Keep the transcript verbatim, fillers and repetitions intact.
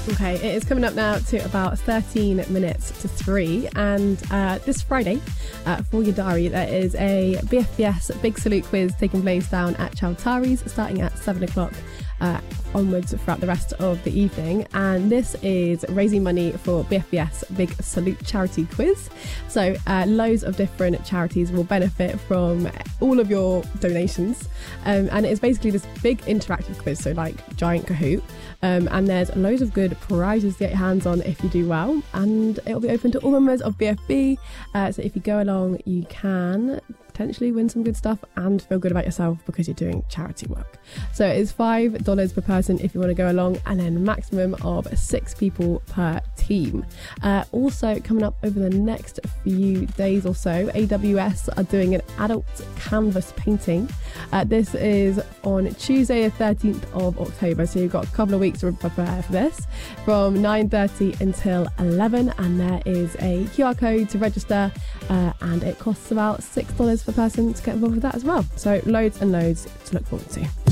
Okay, it is coming up now to about thirteen minutes to three, and uh, this Friday, uh, for your diary, there is a B F B S Big Salute quiz taking place down at Chowtaris, starting at seven o'clock uh, onwards throughout the rest of the evening. And this is raising money for B F B S Big Salute charity quiz. So uh, loads of different charities will benefit from all of your donations, um, and it's basically this big interactive quiz, so like giant Kahoot. Um, and there's loads of good prizes to get your hands on if you do well, and it'll be open to all members of B F B, uh, so if you go along you can potentially win some good stuff and feel good about yourself because you're doing charity work. So it's five dollars per person if you want to go along, and then maximum of six people per team. Uh, also coming up over the next few days or so, A W S are doing an adult canvas painting. Uh, this is on Tuesday the thirteenth of October, so you've got a couple of weeks to prepare for this, from nine thirty until eleven, and there is a Q R code to register, uh, and it costs about six dollars per person to get involved with that as well. So loads and loads to look forward to.